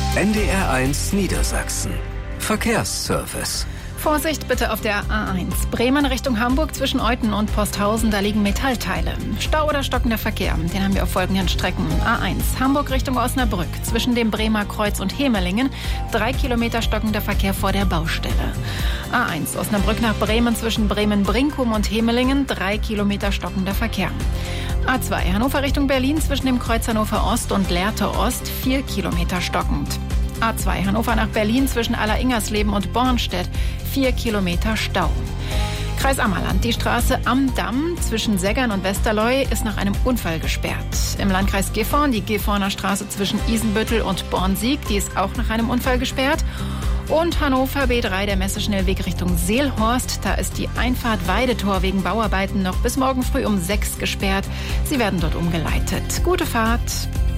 NDR1 Niedersachsen. Verkehrsservice. Vorsicht bitte auf der A1. Bremen Richtung Hamburg zwischen Euthen und Posthausen, da liegen Metallteile. Stau oder stockender Verkehr, den haben wir auf folgenden Strecken. A1 Hamburg Richtung Osnabrück zwischen dem Bremer Kreuz und Hemelingen, 3 Kilometer stockender Verkehr vor der Baustelle. A1 Osnabrück nach Bremen zwischen Bremen-Brinkum und Hemelingen, 3 Kilometer stockender Verkehr. A2 Hannover Richtung Berlin zwischen dem Kreuz Hannover Ost und Lehrte Ost, 4 Kilometer stockend. A2 Hannover nach Berlin zwischen Aller-Ingersleben und Bornstedt, 4 Kilometer Stau. Kreis Ammerland, die Straße am Damm zwischen Seggern und Westerleu ist nach einem Unfall gesperrt. Im Landkreis Gifhorn die Gifhorner Straße zwischen Isenbüttel und Bornsieg, die ist auch nach einem Unfall gesperrt. Und Hannover B3, der Messeschnellweg Richtung Seelhorst, da ist die Einfahrt Weidetor wegen Bauarbeiten noch bis morgen früh um 6 gesperrt. Sie werden dort umgeleitet. Gute Fahrt.